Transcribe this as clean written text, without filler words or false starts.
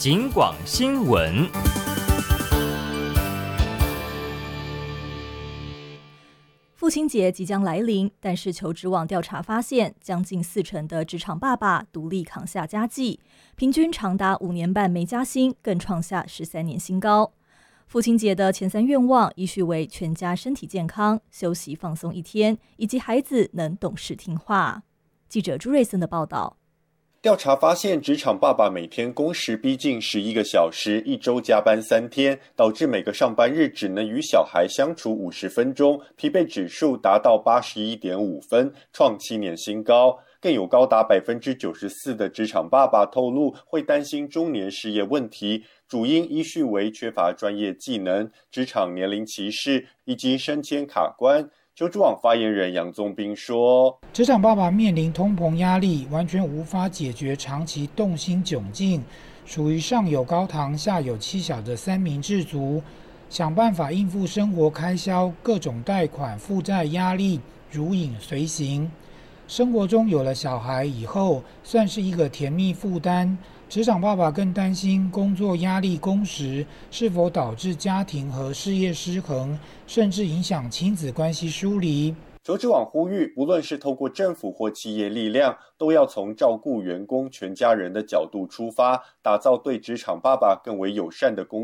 警广新闻。 父亲节即将来临，但是求职网调查发现，将近40%的职场爸爸独立扛下家计，平均长达5年半没加薪，更创下13年新高。父亲节的前3愿望依序为全家身体健康、休息放松1天，以及孩子能懂事听话。记者朱瑞森的报道。 调查发现，职场爸爸每天工时逼近11个小时，一周加班3天，导致每个上班日只能与小孩相处50分钟，疲惫指数达到81.5分，创7年新高。更有高达94%的职场爸爸透露会担心中年失业问题，主因依序为缺乏专业技能、职场年龄歧视以及升迁卡关。求职网发言人杨宗斌说， 职场爸爸面临通膨压力，完全无法解决长期动心窘境，属于上有高堂下有妻小的三明治族，想办法应付生活开销，各种贷款负债压力如影随形。生活中有了小孩以后，算是一个甜蜜负担。职场爸爸更担心工作压力、工时是否导致家庭和事业失衡，甚至影响亲子关系疏离。 求职网呼吁，不论是透过政府或企业力量，都要从照顾员工全家人的角度出发，打造对职场爸爸更为友善的工